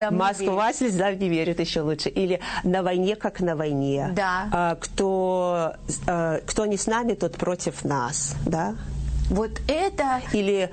Москва слезам не верит, еще лучше. Или на войне, как на войне. Да. Кто не с нами, тот против нас. Да? Вот это... Или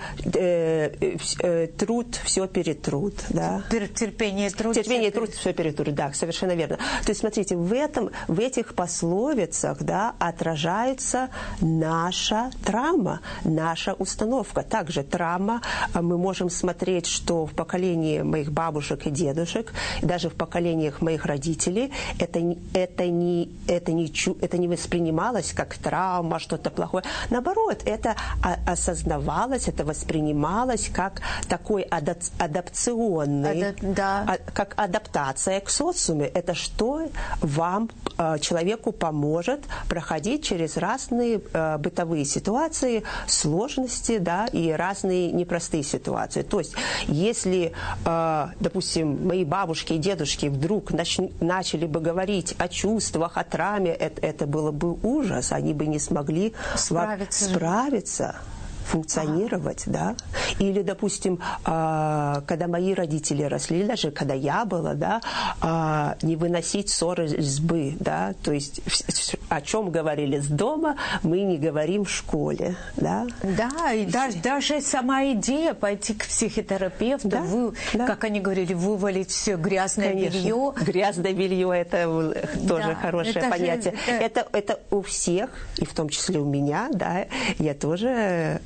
труд, все перетрут. Да? Терпение, труд. Терпение, труд, все перетрут. Да, совершенно верно. То есть, смотрите, в этих пословицах, да, отражается наша травма, наша установка. Также травма, мы можем смотреть, что в поколении моих бабушек и дедушек, даже в поколениях моих родителей, это не воспринималось как травма, что-то плохое. Наоборот, это осознавалось, это воспринималось как такой адапционный, как адаптация к социуму. Это что вам, человеку, поможет проходить через разные бытовые ситуации, сложности, да, и разные непростые ситуации. То есть, если, допустим, мои бабушки и дедушки вдруг начали бы говорить о чувствах, о травме, это было бы ужас, они бы не смогли справиться. Функционировать, да. Или, допустим, когда мои родители росли, даже когда я была, да, не выносить ссоры из избы, да, то есть о чем говорили с дома, мы не говорим в школе, да. Да, и даже сама идея пойти к психотерапевту, да, как они говорили, вывалить все грязное белье. Грязное белье – это тоже хорошее понятие. Это у всех, и в том числе у меня, да, я тоже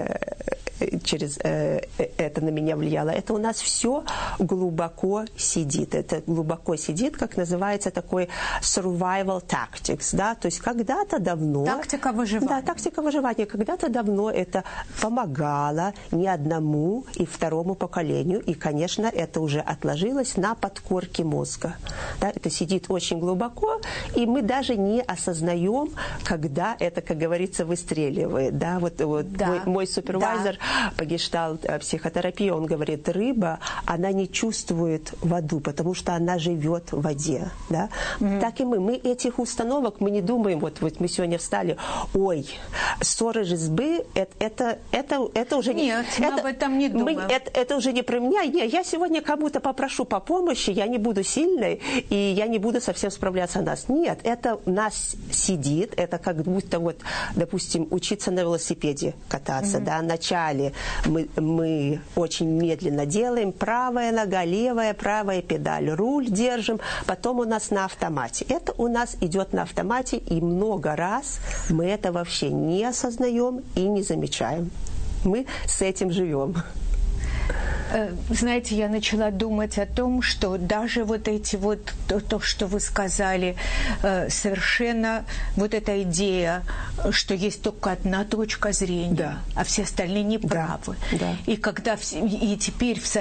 через это на меня влияло. Это у нас все глубоко сидит. Это глубоко сидит, как называется, такой survival tactics, да, то есть когда-то давно... Тактика выживания. Да, тактика выживания. Когда-то давно это помогало не одному и второму поколению, и, конечно, это уже отложилось на подкорке мозга. Да, это сидит очень глубоко, и мы даже не осознаем, когда это, как говорится, выстреливает. Да, вот да. Мой супервайзер по гештальт-психотерапии, он говорит, рыба, она не чувствует воду, потому что она живет в воде. Да? Так и мы этих установок, мы не думаем, вот мы сегодня встали, ой, ссоры избы, это уже не... Нет, мы об этом не думаем. Это уже не про меня. Нет, я сегодня кому-то попрошу по помощи, я не буду сильной, и я не буду совсем справляться о нас. Нет, это у нас сидит, это как будто, вот, допустим, учиться на велосипеде кататься. Да, вначале мы очень медленно делаем, правая нога, левая, правая педаль, руль держим, потом у нас на автомате. Это у нас идет на автомате, и много раз мы это вообще не осознаем и не замечаем. Мы с этим живем. Знаете, я начала думать о том, что даже вот эти вот, то, что вы сказали, совершенно вот эта идея, что есть только одна точка зрения, да, а все остальные неправы. Да, да. И когда и теперь в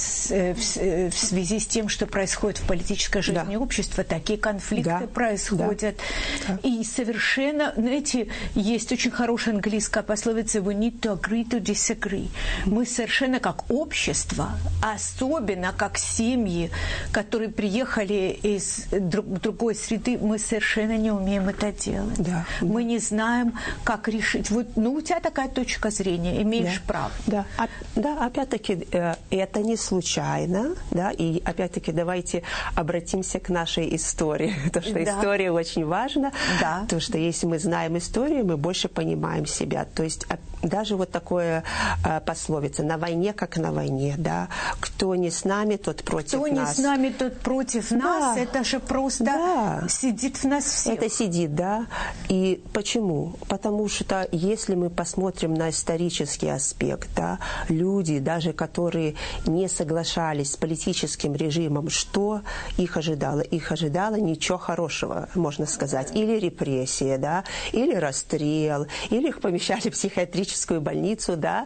связи с тем, что происходит в политической жизни общества, такие конфликты происходят. Да. И совершенно, знаете, есть очень хорошая английская пословица «we need to agree to disagree». Мы совершенно как общество, особенно как семьи, которые приехали из другой среды, мы совершенно не умеем это делать. Да, мы не знаем, как решить. Вот, у тебя такая точка зрения, имеешь право. Да, опять-таки, это не случайно, да, и опять-таки давайте обратимся к нашей истории, потому что история очень важна, потому что если мы знаем историю, мы больше понимаем себя. То есть даже вот такое пословица «на войне, как на войне», да, кто не с нами, тот против нас. Кто не с нами, тот против нас, это же просто сидит в нас всех. Это сидит, да. И почему? Потому что если мы посмотрим на исторический аспект, да, люди, даже которые не соглашались с политическим режимом, что их ожидало? Их ожидало ничего хорошего, можно сказать. Или репрессия, да, или расстрел, или их помещали в психиатрическую больницу, да,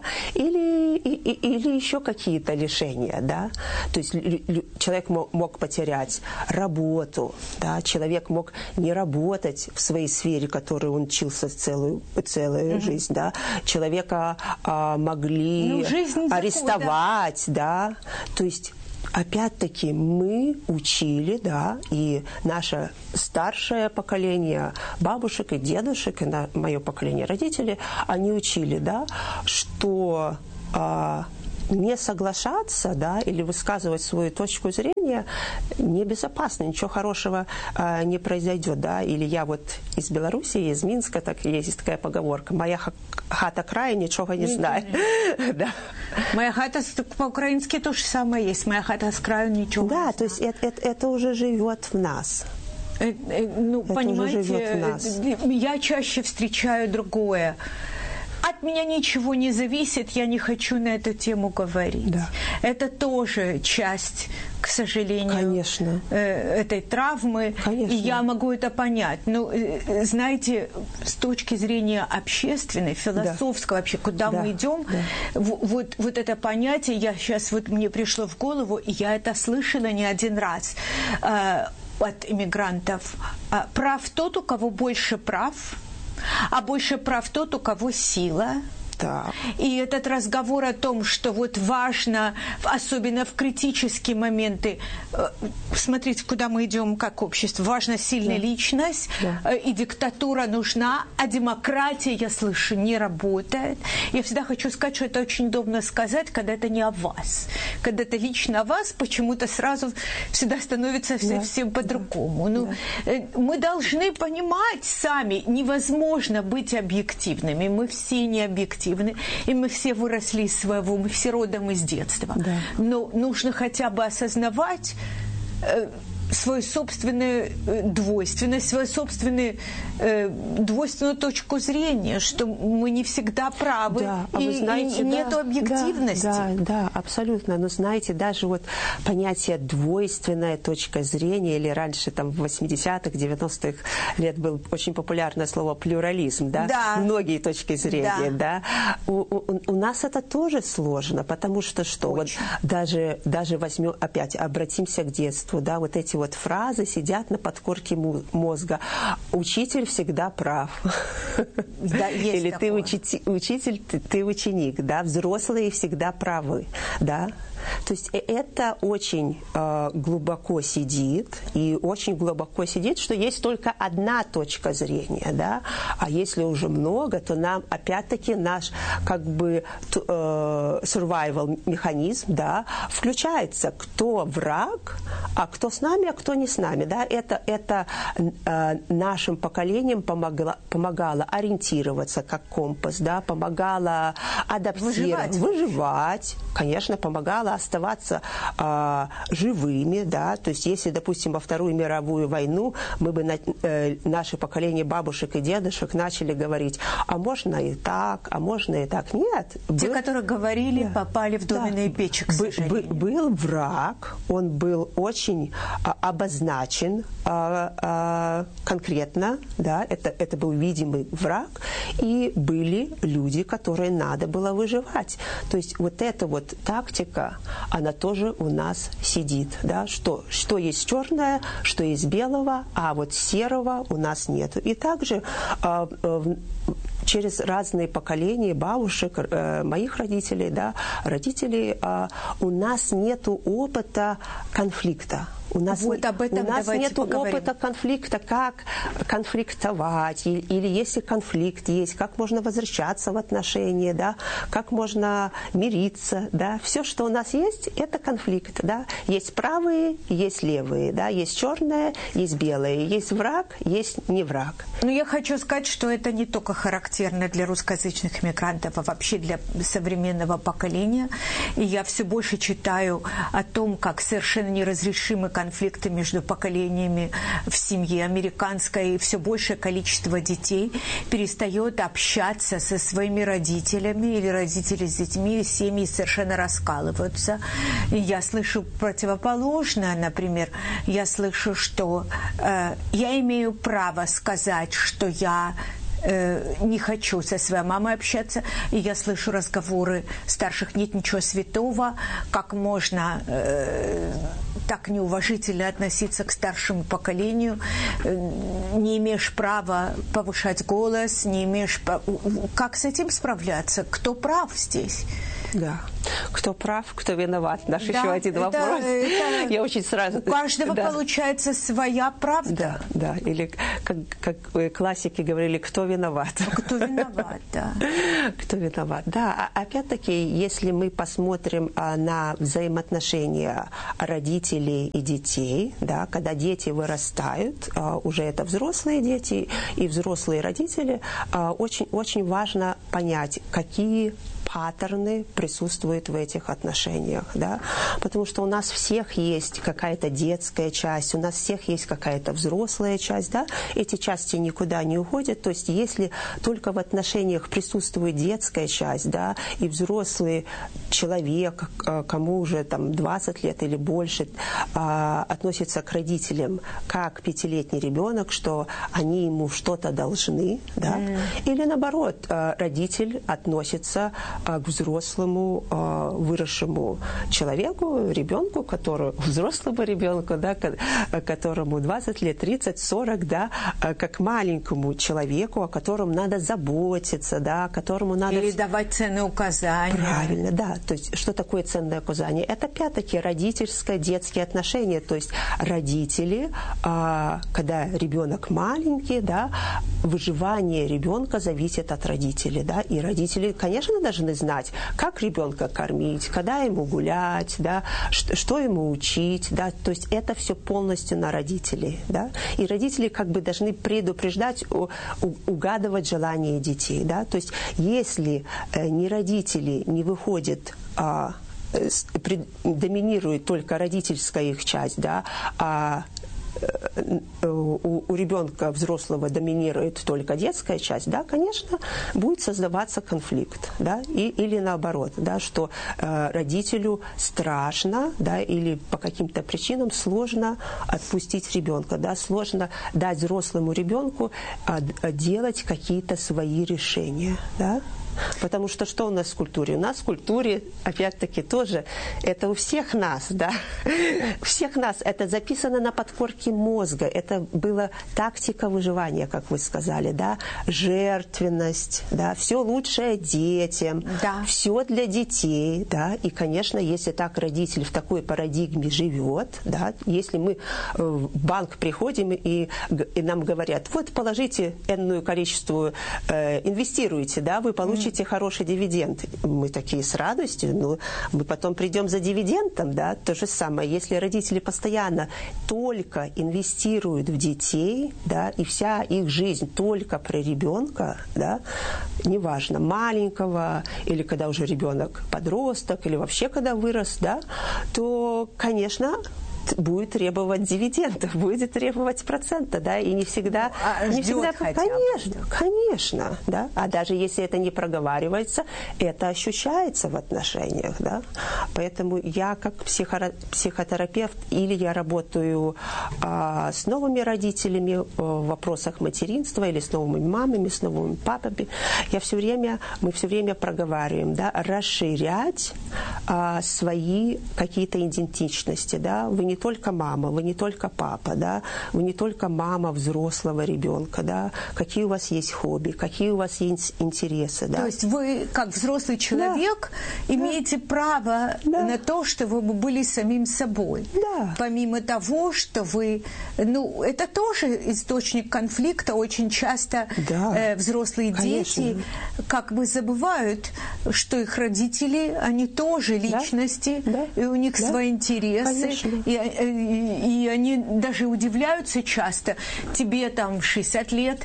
или еще какие-то лишения, да. То есть человек мог потерять работу, да, человек мог не работать в своей сфере, в которой он учился целую жизнь, да. Человека могли арестовать, да. То есть опять-таки мы учили, да, и наше старшее поколение бабушек и дедушек, и мое поколение родителей, они учили, да, что не соглашаться, да, или высказывать свою точку зрения небезопасно, ничего хорошего не произойдет, да. Или я вот из Беларуси, из Минска, так есть такая поговорка: моя хата края, ничего не знает. Да. Моя хата по-украински то же самое есть. Моя хата с краю, ничего не знает. Да, то есть это уже живет в нас. Ну, это понимаете, я чаще встречаю другое. От меня ничего не зависит, я не хочу на эту тему говорить. Да. Это тоже часть, к сожалению, конечно, этой травмы. Конечно. И я могу это понять. Но, знаете, с точки зрения общественной, философской, да. Вообще, куда мы идем, да. Вот это понятие, мне пришло в голову, и я это слышала не один раз от иммигрантов. Прав тот, у кого больше прав, а больше прав тот, у кого сила. Да. И этот разговор о том, что вот важно, особенно в критические моменты, смотрите, куда мы идем как общество, важна сильная личность, и диктатура нужна, а демократия, я слышу, не работает. Я всегда хочу сказать, что это очень удобно сказать, когда это не о вас. Когда это лично о вас, почему-то сразу всегда становится совсем по-другому. Ну, мы должны понимать сами, невозможно быть объективными, мы все не объективны. И мы все выросли из своего, мы все родом из детства. Да. Но нужно хотя бы осознавать свою собственную двойственность, свою собственную двойственную точку зрения, что мы не всегда правы, да, и нет объективности. Да, абсолютно. Но знаете, даже вот понятие двойственная точка зрения, или раньше там в 80-х, 90-х лет было очень популярное слово плюрализм, да? Да. Многие точки зрения, да. У нас это тоже сложно, потому что вот даже возьмем, опять обратимся к детству, да, вот эти вот фразы сидят на подкорке мозга. Учитель всегда прав. Да, или ты учитель, ты ученик, да, взрослые всегда правы, да. То есть это очень глубоко сидит, и очень глубоко сидит, что есть только одна точка зрения, да, а если уже много, то нам опять-таки наш как бы survival механизм, да, включается, кто враг, а кто с нами, а кто не с нами, да, это нашим поколениям помогало ориентироваться как компас, да, помогало адаптировать, выживать, конечно, помогало оставаться живыми, да, то есть если, допустим, во Вторую мировую войну мы бы наше поколение бабушек и дедушек начали говорить, а можно и так, а можно и так. Нет. Те, которые говорили, попали в доменные печи, к сожалению. Был враг, он был очень обозначен конкретно, да, это был видимый враг, и были люди, которые надо было выживать. То есть вот эта вот тактика, она тоже у нас сидит, да, что есть черное, что есть белого, а вот серого у нас нет. И также через разные поколения бабушек, моих родителей, да, родителей, у нас нету опыта конфликта. У нас нет опыта конфликта, как конфликтовать, или если конфликт есть, как можно возвращаться в отношения, да, как можно мириться, да, все, что у нас есть, это конфликт, да, есть правые, есть левые, да, есть черное, есть белое, есть враг, есть не враг. Но я хочу сказать, что это не только характерно для русскоязычных мигрантов, а вообще для современного поколения. И я все больше читаю о том, как совершенно неразрешимы конфликты между поколениями в семье американской, и все большее количество детей перестает общаться со своими родителями, или родители с детьми, семьи совершенно раскалываются. И я слышу противоположное, например, я слышу, что я имею право сказать, что я не хочу со своей мамой общаться, и я слышу разговоры старших: нет ничего святого, как можно так неуважительно относиться к старшему поколению, не имеешь права повышать голос, не имеешь права. Как с этим справляться? Кто прав здесь? Да. Кто прав, кто виноват? Наш еще один вопрос. Я очень сразу... У каждого получается своя правда. Да. Или, как классики говорили, кто виноват? Кто виноват, да. Кто виноват, да. Опять-таки, если мы посмотрим на взаимоотношения родителей и детей, да, когда дети вырастают, уже это взрослые дети и взрослые родители, очень важно понять, какие паттерны присутствуют в этих отношениях, да, потому что у нас всех есть какая-то детская часть, у нас всех есть какая-то взрослая часть, да, эти части никуда не уходят, то есть если только в отношениях присутствует детская часть, да, и взрослый человек, кому уже там 20 лет или больше, относится к родителям как 5-летний ребенок, что они ему что-то должны, да, или наоборот, родитель относится к взрослому, выросшему человеку, ребенку, взрослому ребенку, да, которому 20 лет, 30, 40, да, как маленькому человеку, о котором надо заботиться, да, которому надо... Или давать ценные указания. Правильно, да. То есть, что такое ценное указание? Это, опять-таки, родительское, детские отношения. То есть, родители, когда ребенок маленький, да, выживание ребенка зависит от родителей, да, и родители, конечно, должны знать, как ребенка кормить, когда ему гулять, да, что ему учить, да, то есть это все полностью на родителей, да, и родители как бы должны предупреждать, угадывать желания детей, да, то есть если не родители не выходят, доминирует только родительская их часть, да, у ребенка взрослого доминирует только детская часть, да, конечно, будет создаваться конфликт, да, или наоборот, да, что родителю страшно, да, или по каким-то причинам сложно отпустить ребенка, да, сложно дать взрослому ребенку делать какие-то свои решения, да. Потому что у нас в культуре? У нас в культуре, опять-таки, тоже, это у всех нас, да, у всех нас, это записано на подкорке мозга, это была тактика выживания, как вы сказали, да, жертвенность, да, все лучшее детям, да. Все для детей, да, и, конечно, если так родитель в такой парадигме живет, да, если мы в банк приходим и нам говорят, вот положите энное количество, инвестируйте, да, вы получите хороший дивиденд. Мы такие с радостью, но мы потом придем за дивидендом, да, то же самое. Если родители постоянно только инвестируют в детей, да, и вся их жизнь только про ребенка, да, неважно, маленького, или когда уже ребенок подросток, или вообще когда вырос, да, то, конечно, будет требовать дивидендов, будет требовать процента, да, и не всегда... Конечно, да, а даже если это не проговаривается, это ощущается в отношениях, да, поэтому я как психотерапевт, или я работаю с новыми родителями в вопросах материнства, или с новыми мамами, с новыми папами, мы все время проговариваем, да, расширять свои какие-то идентичности, да, вы не только мама, вы не только папа, да, вы не только мама взрослого ребенка, да, какие у вас есть хобби, какие у вас есть интересы, да. То есть вы, как взрослый человек, имеете право на то, что вы были самим собой. Да. Помимо того, что вы... Ну, это тоже источник конфликта. Очень часто взрослые дети как бы забывают, что их родители, они тоже личности, и у них свои интересы. И они даже удивляются часто. Тебе там 60 лет...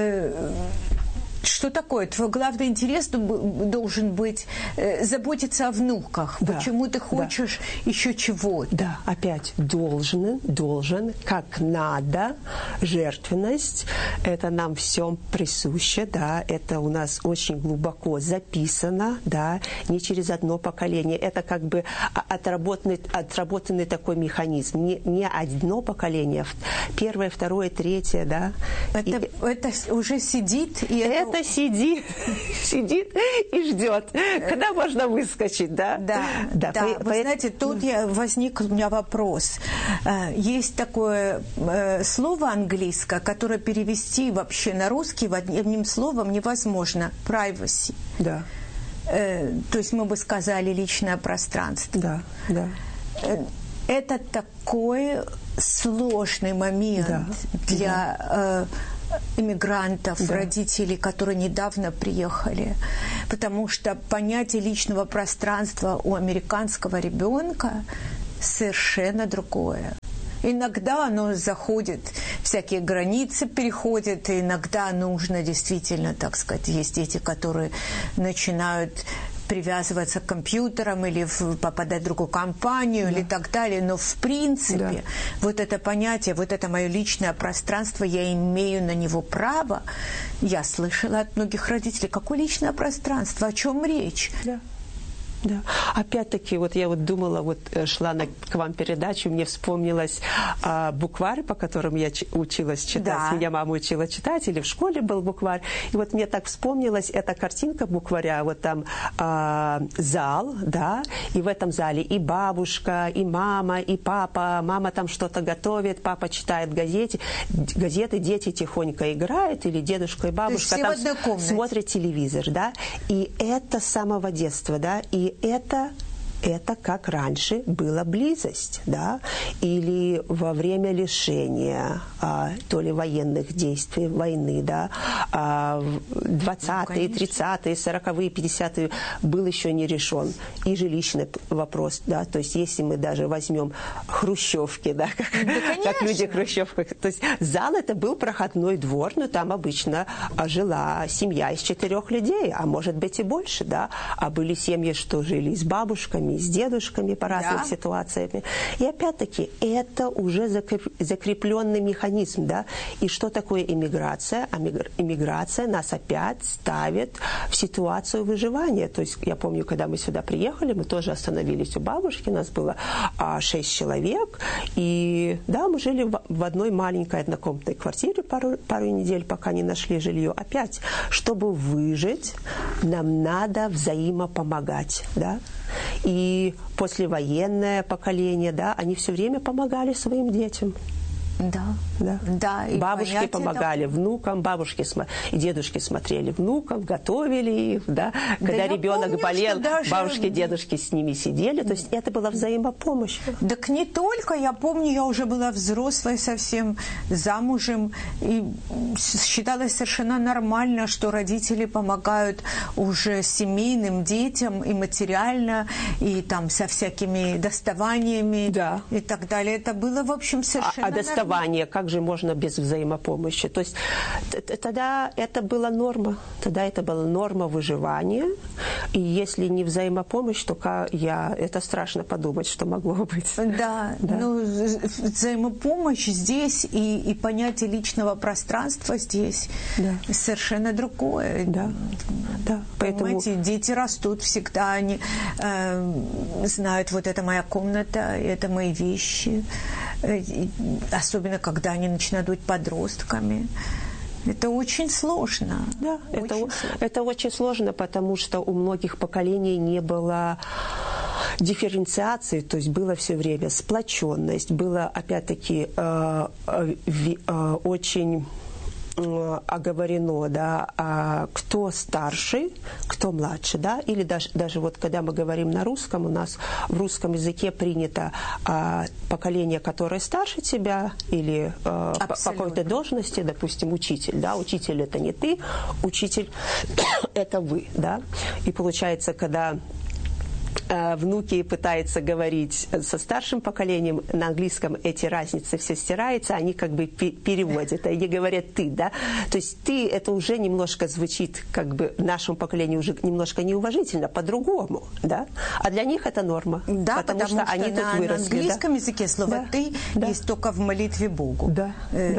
Что такое? Твой главный интерес должен быть заботиться о внуках. Да, почему ты хочешь еще чего-то? Да, опять должен, как надо, жертвенность. Это нам всем присуще, да, это у нас очень глубоко записано, да, не через одно поколение. Это как бы отработанный такой механизм. Не одно поколение, первое, второе, третье, да. Это уже сидит, и это сидит и ждет, когда можно выскочить, да? Да. Вы знаете, тут возник у меня вопрос. Есть такое слово английское, которое перевести вообще на русский одним словом невозможно. Privacy. Да. то есть мы бы сказали личное пространство. Да, да. Это такой сложный момент для иммигрантов, родителей, которые недавно приехали, потому что понятие личного пространства у американского ребенка совершенно другое. Иногда оно заходит, всякие границы переходят, и иногда нужно действительно, так сказать, есть дети, которые начинают привязываться к компьютерам или попадать в другую компанию или так далее. Но в принципе вот это понятие, вот это мое личное пространство, я имею на него право. Я слышала от многих родителей, какое личное пространство, о чем речь? Да. Опять-таки, вот я вот думала, вот шла к вам передачу, мне вспомнилось букварь, по которому я училась читать. Меня мама учила читать, или в школе был букварь. И вот мне так вспомнилась эта картинка букваря, вот там зал, да, и в этом зале и бабушка, и мама, и папа. Мама там что-то готовит, папа читает газеты, дети тихонько играют, или дедушка и бабушка там смотрят телевизор, да. И это с самого детства, да, и это как раньше была близость, да, или во время лишения, то ли военных действий, войны, да, 20-е, 30-е, 40-е, 50-е был еще не решен. И жилищный вопрос, да, то есть если мы даже возьмем хрущевки, да, как люди в хрущевках, то есть зал это был проходной двор, но там обычно жила семья из 4 людей, а может быть и больше, да, а были семьи, что жили с бабушками, с дедушками по разным ситуациям. И опять-таки, это уже закрепленный механизм, да. И что такое иммиграция? Иммиграция нас опять ставит в ситуацию выживания. То есть, я помню, когда мы сюда приехали, мы тоже остановились у бабушки, у нас было 6 человек, и, да, мы жили в одной маленькой однокомнатной квартире пару недель, пока не нашли жилье. Опять, чтобы выжить, нам надо взаимопомогать, да. И послевоенное поколение, да, они все время помогали своим детям. Да. И бабушки помогали внукам, бабушки и дедушки смотрели внукам, готовили их, да. Когда ребенок болел, бабушки, дедушки с ними сидели. То есть это была взаимопомощь. Так не только. Я помню, я уже была взрослой совсем, замужем, и считалось совершенно нормально, что родители помогают уже семейным детям и материально, и там со всякими доставаниями и так далее. Это было, в общем, совершенно нормально. Как же можно без взаимопомощи? То есть тогда это была норма. Тогда это была норма выживания. И если не взаимопомощь, то это страшно подумать, что могло быть. Да. Ну, взаимопомощь здесь и понятие личного пространства здесь совершенно другое. Да. Понимаете, дети растут всегда, они знают, вот это моя комната, это мои вещи. Особенно, когда они начинают быть подростками. Это очень сложно. Да, это очень сложно, потому что у многих поколений не было дифференциации, то есть было все время сплоченность, было, опять-таки, очень оговорено, да, кто старший, кто младший, да, или даже вот когда мы говорим на русском, у нас в русском языке принято поколение, которое старше тебя, или по какой-то должности, допустим, учитель, да, учитель это не ты, учитель это вы, да, и получается, когда внуки пытаются говорить со старшим поколением, на английском эти разницы все стираются, они как бы переводят, они говорят «ты», да, то есть «ты» это уже немножко звучит как бы в нашем поколении уже немножко неуважительно, по-другому, да, а для них это норма, да, потому что они тут выросли. На английском языке слово «ты» есть только в молитве Богу. Да.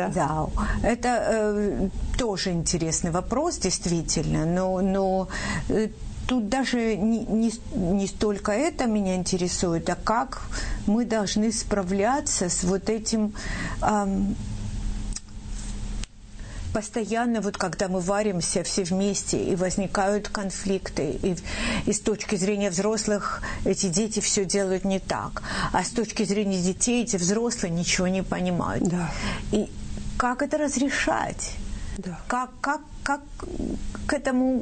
Это тоже интересный вопрос, действительно, но тут даже не столько это меня интересует, а как мы должны справляться с вот этим постоянно, вот когда мы варимся все вместе, и возникают конфликты, и с точки зрения взрослых эти дети все делают не так, а с точки зрения детей эти взрослые ничего не понимают. Да. И как это разрешать? Да. Как к этому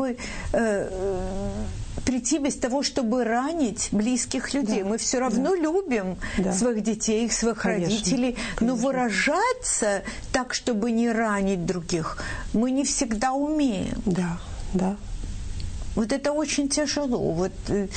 прийти без того, чтобы ранить близких людей? Да. Мы все равно любим своих детей, своих родителей, но выражаться так, чтобы не ранить других, мы не всегда умеем. Да, да. Вот это очень тяжело. Вот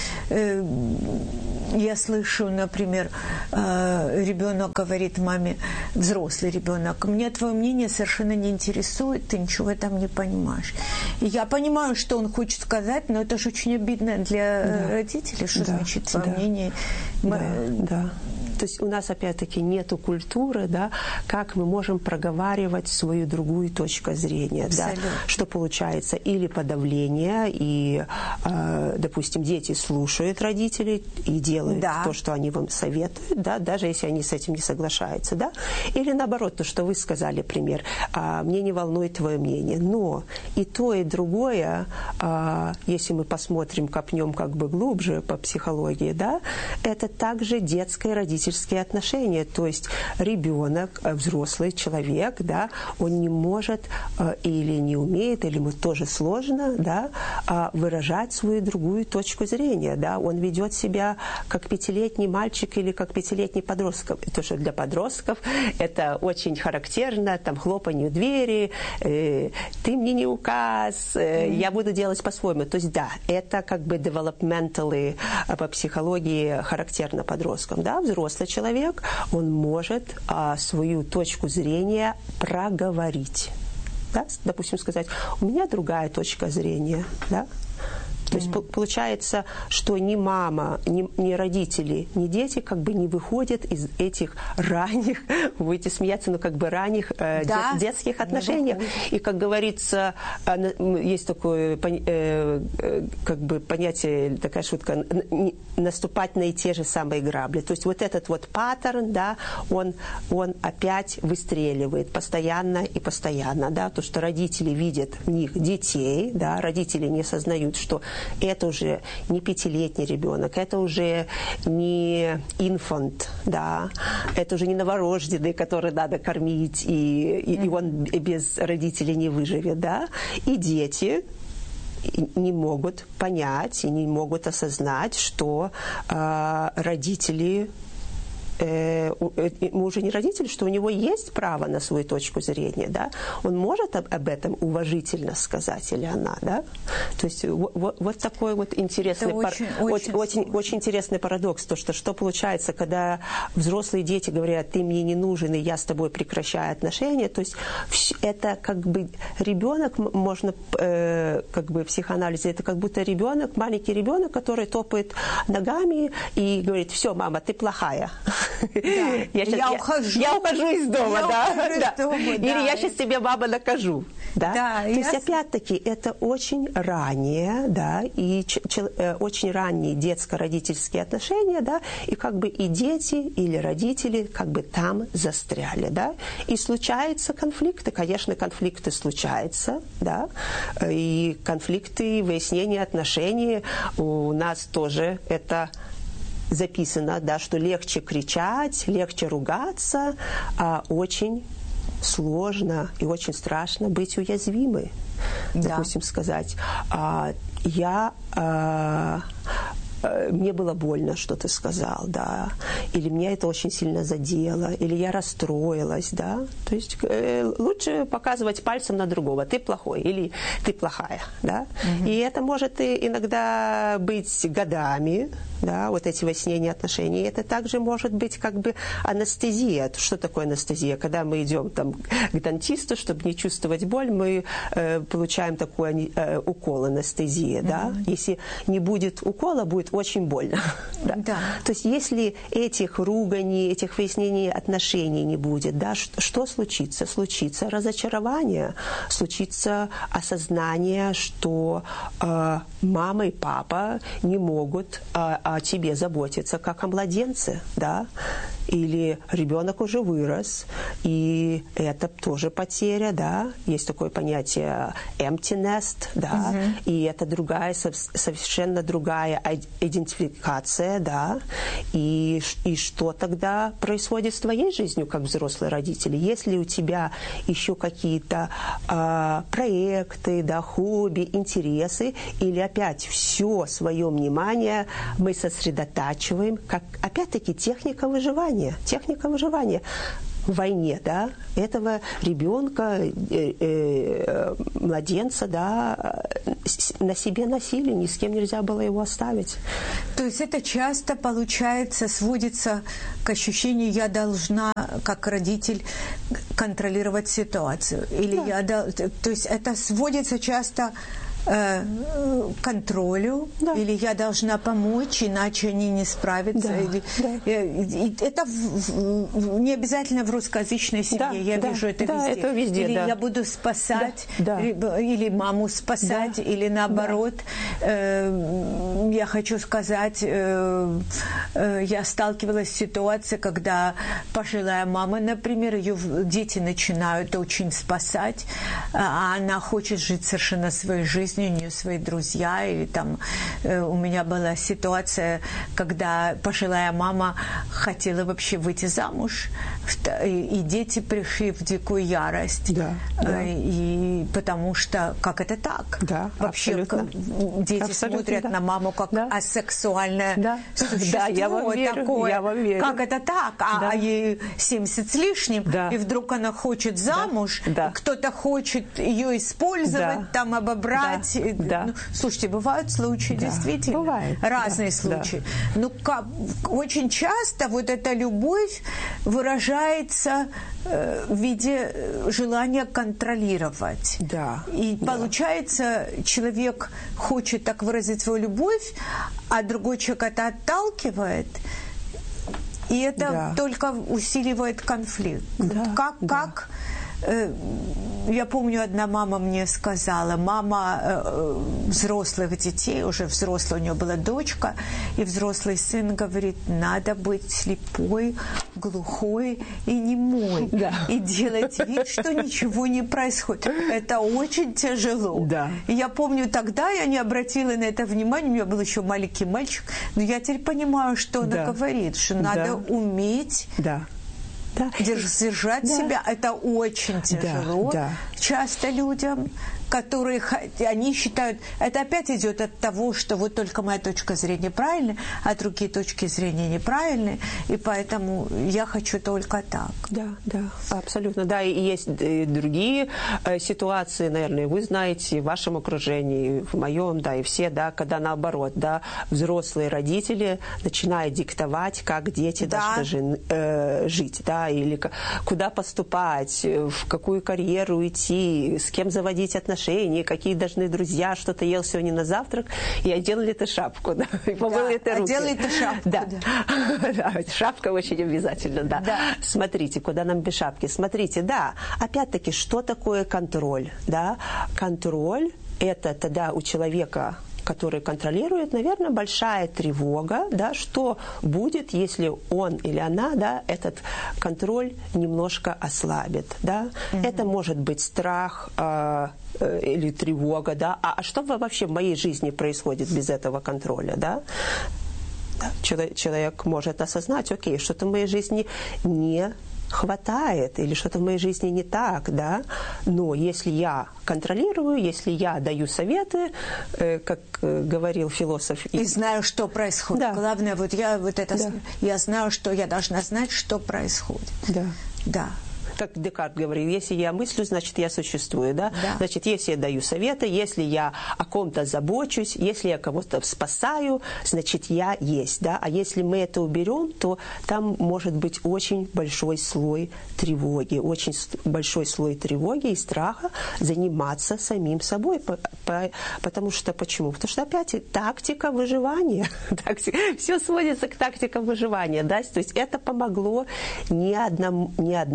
я слышу, например, ребенок говорит маме, взрослый ребенок, мне твое мнение совершенно не интересует, ты ничего в этом не понимаешь. И я понимаю, что он хочет сказать, но это же очень обидно для родителей, что значит твое мнение. Да. То есть у нас, опять-таки, нету культуры, да, как мы можем проговаривать свою другую точку зрения. Да, что получается или подавление, и, допустим, дети слушают родителей и делают то, что они вам советуют, да, даже если они с этим не соглашаются. Да? Или наоборот, то, что вы сказали, пример, мне не волнует твое мнение. Но и то, и другое, если мы посмотрим, копнем глубже по психологии, да, это также детское родительское отношения, то есть ребенок, взрослый человек, да, он не может или не умеет, или ему тоже сложно, да, выражать свою другую точку зрения, да, он ведет себя как 5-летний мальчик или как 5-летний подросток, то, что для подростков это очень характерно, там хлопанье двери, ты мне не указ, я буду делать по-своему, то есть да, это developmentally по психологии характерно подросткам, да, взрослый человек, он может свою точку зрения проговорить. Да? Допустим, сказать, у меня другая точка зрения. Да? То есть получается, что ни мама, ни родители, ни дети не выходят из этих ранних, будете смеяться, но ранних детских отношений. И, как говорится, есть такое понятие, такая шутка, наступать на те же самые грабли. То есть вот этот вот паттерн, да, он опять выстреливает постоянно и постоянно. Да? То, что родители видят в них детей, да, родители не осознают, что это уже не 5-летний ребенок, это уже не инфант, да, это уже не новорожденный, который надо кормить, и он без родителей не выживет, да, и дети не могут понять и не могут осознать, что родители... ему уже не родитель, что у него есть право на свою точку зрения, да, он может об этом уважительно сказать, или она, да, то есть вот такой вот интересный, очень интересный парадокс, то, что получается, когда взрослые дети говорят, ты мне не нужен, и я с тобой прекращаю отношения, то есть это ребенок, можно в психоанализе, это как будто ребенок, маленький ребенок, который топает ногами и говорит, все, мама, ты плохая. Да. Я ухожу из дома, Или я сейчас тебе, мама, накажу. Да? То есть, опять-таки, это очень ранние, да, и очень ранние детско-родительские отношения, да, и и дети или родители там застряли, да, и случаются конфликты, конечно, конфликты случаются, да, и конфликты, выяснение отношений у нас тоже это записано, да, что легче кричать, легче ругаться, а очень сложно и очень страшно быть уязвимой. Допустим, сказать, мне было больно, что ты сказал, да, или меня это очень сильно задело, или я расстроилась, да, то есть лучше показывать пальцем на другого, ты плохой или ты плохая, да, и это может иногда быть годами, да, вот эти выяснения отношений, это также может быть анестезия. Что такое анестезия? Когда мы идем к дантисту, чтобы не чувствовать боль, мы получаем такой укол анестезии, да, если не будет укола, будет очень больно. Да. То есть если этих руганий, этих выяснений отношений не будет, да, что случится? Случится разочарование, случится осознание, что мама и папа не могут о тебе заботиться, как о младенце, да, или ребенок уже вырос, и это тоже потеря, да, есть такое понятие empty nest, да, и это совершенно другая идентификация, да, и что тогда происходит с твоей жизнью как взрослый родитель? Если у тебя еще какие-то проекты, да, хобби, интересы, или опять все свое внимание мы сосредотачиваем, как опять-таки техника выживания в войне, да, этого ребенка, младенца, да, на себе носили, ни с кем нельзя было его оставить. То есть это часто, получается, сводится к ощущению, я должна, как родитель, контролировать ситуацию. Или то есть это сводится часто контролю, или я должна помочь, иначе они не справятся. Это не обязательно в русскоязычной семье, я вижу это везде. Это везде. Или я буду спасать, или маму спасать, или наоборот. Я хочу сказать, я сталкивалась с ситуацией, когда пожилая мама, например, ее дети начинают очень спасать, а она хочет жить совершенно своей жизнью, у нее свои друзья, или там у меня была ситуация, когда пожилая мама хотела вообще выйти замуж, и дети пришли в дикую ярость, и потому что как это так? Вообще дети смотрят на маму как асексуальное существо такое, как это так? А ей 70 с лишним, и вдруг она хочет замуж, кто-то хочет ее использовать, там обобрать. Ну, слушайте, бывают случаи, действительно, бывает, разные случаи. Но очень часто вот эта любовь выражается в виде желания контролировать. И получается, человек хочет так выразить свою любовь, а другой человек это отталкивает, и это только усиливает конфликт. Как я помню, одна мама мне сказала, мама взрослых детей, уже взрослая у нее была дочка, и взрослый сын говорит, надо быть слепой, глухой и немой, и делать вид, что ничего не происходит. Это очень тяжело. И я помню, тогда я не обратила на это внимания, у меня был еще маленький мальчик, но я теперь понимаю, что она говорит, что надо уметь держать себя. Это очень тяжело часто людям, которые они считают, это опять идет от того, что вот только моя точка зрения правильная, а другие точки зрения неправильные, и поэтому я хочу только так. Абсолютно, и есть другие ситуации, наверное, вы знаете, в вашем окружении, в моем, и все, когда наоборот, взрослые родители начинают диктовать, как дети должны жить, или куда поступать, в какую карьеру идти, с кем заводить отношения, какие должны друзья, что ты ел сегодня на завтрак, и одел ли ты шапку, и помыл ли ты руки. Одел ли ты шапку. Шапка очень обязательно, Смотрите, куда нам без шапки. Смотрите, опять-таки, что такое контроль, Контроль – это тогда у человека, который контролирует, наверное, большая тревога, что будет, если он или она, этот контроль немножко ослабит, Это может быть страх или тревога, а что вообще в моей жизни происходит без этого контроля, Человек может осознать, окей, что-то в моей жизни не хватает, или что-то в моей жизни не так, но если я контролирую, если я даю советы, как говорил философ... И знаю, что происходит. Главное, я знаю, что я должна знать, что происходит. Как Декарт говорил, если я мыслю, значит, я существую, Значит, если я даю советы, если я о ком-то забочусь, если я кого-то спасаю, значит, я есть, А если мы это уберем, то там может быть очень большой слой тревоги, очень большой слой тревоги и страха заниматься самим собой. Потому что, почему? Потому что, опять, тактика выживания. Все сводится к тактикам выживания, То есть это помогло не одному человеку,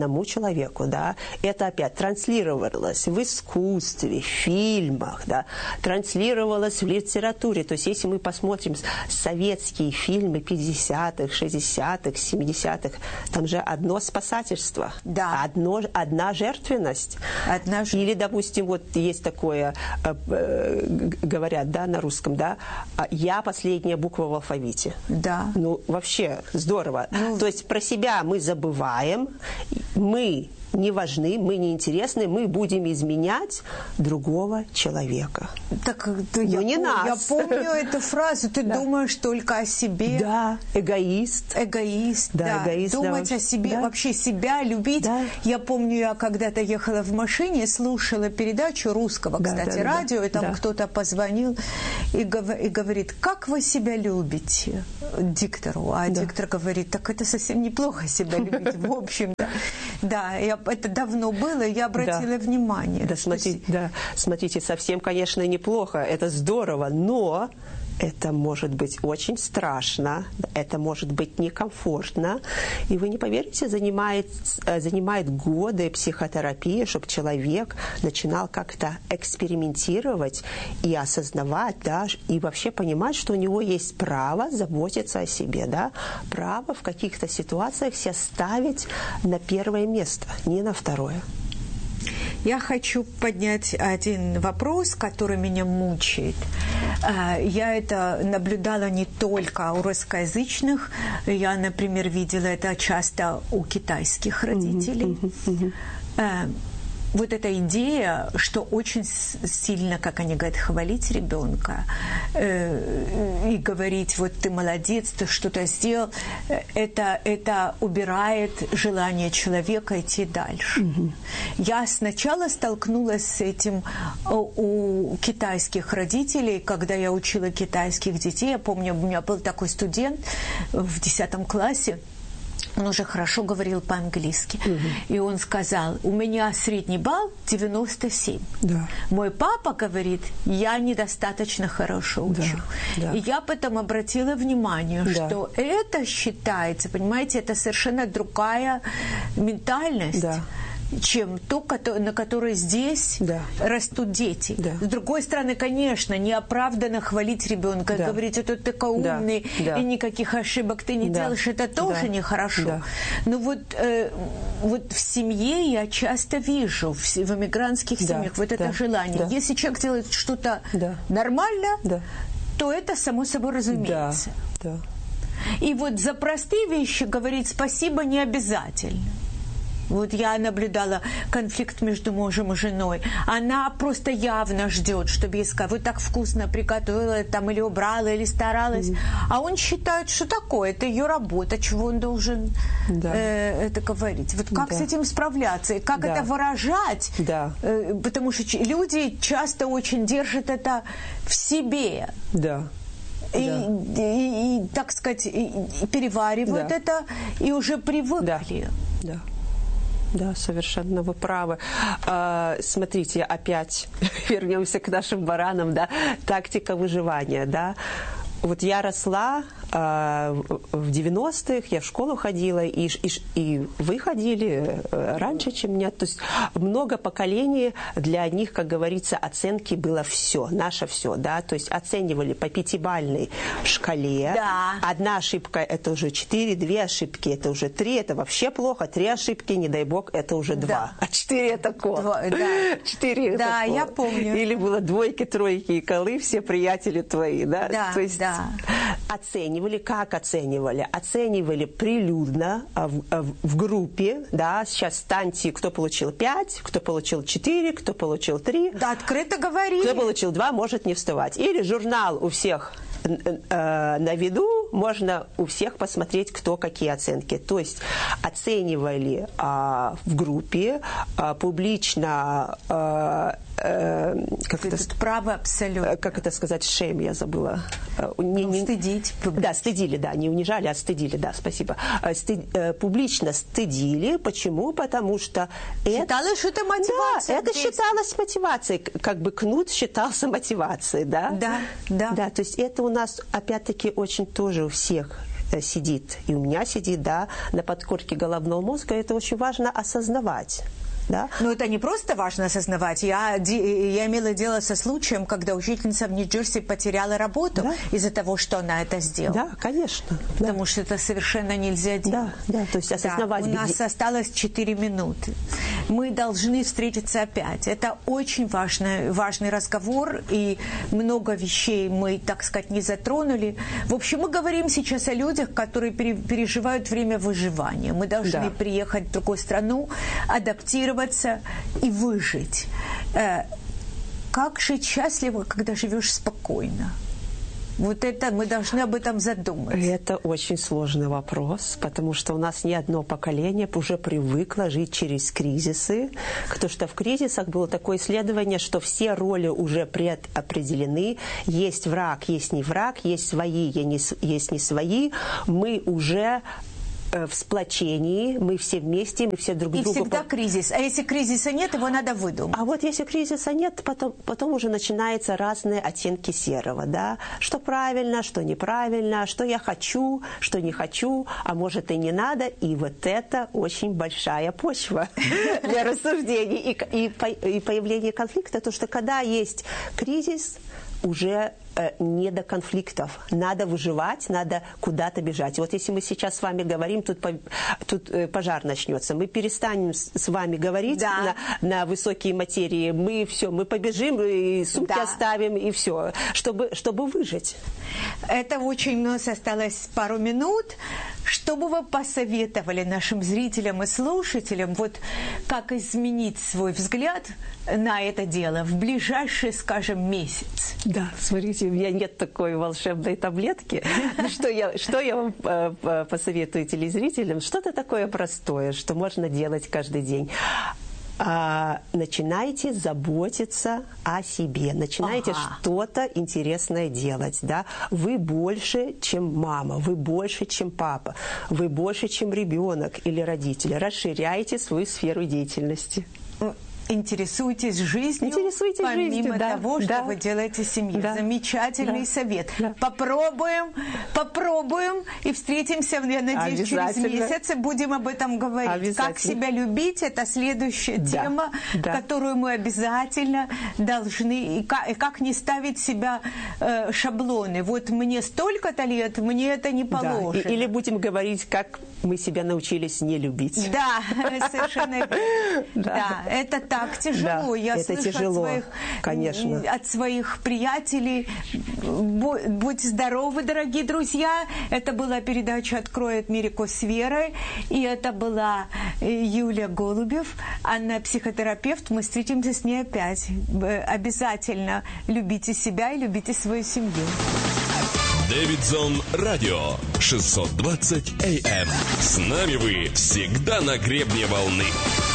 человеку, да, это опять транслировалось в искусстве, в фильмах, да, транслировалось в литературе. То есть если мы посмотрим советские фильмы 50-х, 60-х, 70-х, там же одно спасательство, да. одна жертвенность. Или, допустим, вот есть такое, говорят, да, на русском, да, «я последняя буква в алфавите». Да. Ну, вообще здорово. То есть про себя мы забываем, мы не важны, мы не интересны, мы будем изменять другого человека. Так, я помню эту фразу. Ты думаешь только о себе. Да, эгоист. Эгоист, да. Эгоист, думать о себе, да. Вообще себя любить. Да. Я помню, я когда-то ехала в машине, слушала передачу русского, кстати, радио, и там кто-то позвонил и говорит, как вы себя любите, диктору. А диктор говорит, так это совсем неплохо себя любить, в общем-то. Да, это давно было, я обратила внимание. Да, смотрите, совсем, конечно, неплохо, это здорово, но это может быть очень страшно, это может быть некомфортно, и вы не поверите, занимает годы психотерапии, чтобы человек начинал как-то экспериментировать и осознавать, да, и вообще понимать, что у него есть право заботиться о себе, да, право в каких-то ситуациях себя ставить на первое место, не на второе. Я хочу поднять один вопрос, который меня мучает. Я это наблюдала не только у русскоязычных. Я, например, видела это часто у китайских родителей. Вот эта идея, что очень сильно, как они говорят, хвалить ребенка и говорить, вот ты молодец, ты что-то сделал, это убирает желание человека идти дальше. Я сначала столкнулась с этим у китайских родителей, когда я учила китайских детей. Я помню, у меня был такой студент в 10 классе, он уже хорошо говорил по-английски. И он сказал, у меня средний балл 97. Да. Мой папа говорит, я недостаточно хорошо учу. Да. И я потом обратила внимание, что это считается, понимаете, это совершенно другая ментальность. Да. Чем то, на которой здесь растут дети. Да. С другой стороны, конечно, неоправданно хвалить ребенка, говорить, это ты такой умный, и никаких ошибок ты не делаешь, это тоже нехорошо. Да. Но вот в семье я часто вижу, в эмигрантских семьях, вот это желание. Если человек делает что-то нормально, то это само собой разумеется. Да. И вот за простые вещи говорить спасибо не обязательно. Вот я наблюдала конфликт между мужем и женой. Она просто явно ждет, чтобы ей сказать, вы так вкусно приготовила, там, или убрала, или старалась. А он считает, что такое, это ее работа, чего он должен это говорить. Вот как с этим справляться, и как это выражать? Да. Потому что люди часто очень держат это в себе. Да. И так сказать, и переваривают это, и уже привыкли. Да. Да, совершенно вы правы. Смотрите, опять вернемся к нашим баранам, да, тактика выживания, да. Вот я росла в 90-х, я в школу ходила, и вы ходили раньше, чем меня. То есть много поколений, для них, как говорится, оценки было все, наше все, да. То есть оценивали по 5-бальной шкале. Да. Одна ошибка – это уже 4, 2 ошибки – это уже 3, это вообще плохо, 3 ошибки, не дай бог, это уже 2. Да. А 4 – это кот. 4 – это да, кот. Я помню. Или было 2, 3 и колы, все приятели твои, да. Да, то есть оценивали, как оценивали? Оценивали прилюдно в группе, да, сейчас станьте, кто получил 5, кто получил 4, кто получил 3. Да, открыто говорили. Кто получил 2, может не вставать. Или журнал у всех на виду, можно у всех посмотреть, кто какие оценки. То есть оценивали в группе, публично... как это право абсолютно. Как это сказать? Shame, я забыла. Стыдить. Да, стыдили, да. Не унижали, а стыдили, да, спасибо. Публично стыдили. Почему? Потому что... Считалось, что это мотивация. Да, это считалось мотивацией. Как бы кнут считался мотивацией, да? Да. Да, то есть это у нас, опять-таки, очень тоже у всех сидит, и у меня сидит, да, на подкорке головного мозга, это очень важно осознавать. Да? Но это не просто важно осознавать. Я имела дело со случаем, когда учительница в Нью-Джерси потеряла работу из-за того, что она это сделала. Да, конечно. Потому что это совершенно нельзя делать. Да, то есть осознавать. Да, у нас осталось 4 минуты. Мы должны встретиться опять. Это очень важный разговор, и много вещей мы, так сказать, не затронули. В общем, мы говорим сейчас о людях, которые переживают время выживания. Мы должны приехать в другую страну, адаптироваться и выжить. Как жить счастливо, когда живешь спокойно? Вот это мы должны об этом задуматься. Это очень сложный вопрос, потому что у нас не одно поколение уже привыкло жить через кризисы, потому что в кризисах было такое исследование, что все роли уже предопределены. Есть враг, есть не враг, есть свои, есть не свои. Мы уже в сплочении, мы все вместе, мы все друг другу... И всегда кризис. А если кризиса нет, его надо выдумать. А вот если кризиса нет, потом уже начинаются разные оттенки серого, да? Что правильно, что неправильно, что я хочу, что не хочу, а может и не надо. И вот это очень большая почва для рассуждений и появления конфликта. То, что когда есть кризис, уже не до конфликтов. Надо выживать, надо куда-то бежать. Вот если мы сейчас с вами говорим, тут пожар начнется. Мы перестанем с вами говорить на высокие материи. Мы побежим, и сумки оставим, и все, чтобы выжить. Это очень, у нас осталось пару минут. Что бы вы посоветовали нашим зрителям и слушателям, вот как изменить свой взгляд на это дело в ближайший, скажем, месяц? Да, смотрите, у меня нет такой волшебной таблетки. Что я вам посоветую телезрителям? Что-то такое простое, что можно делать каждый день. Начинайте заботиться о себе, начинайте что-то интересное делать, да? Вы больше, чем мама, вы больше, чем папа, вы больше, чем ребенок или родители. Расширяйте свою сферу деятельности. Интересуйтесь жизнью, помимо того, что вы делаете в семье. Замечательный совет. Попробуем и встретимся, я надеюсь, через месяц и будем об этом говорить. Как себя любить – это следующая тема, которую мы обязательно должны, и как не ставить себя шаблоны. Вот мне столько-то лет, мне это не положено. Или будем говорить, как мы себя научились не любить. Да, совершенно верно. Да, это так. Тяжело. Я слышу от своих приятелей. Будьте здоровы, дорогие друзья. Это была передача «Откроет Америку с Верой». И это была Юлия Голубев. Она психотерапевт. Мы встретимся с ней опять. Обязательно любите себя и любите свою семью. Дэвидсон Радио 620 AM. С нами вы всегда на гребне волны.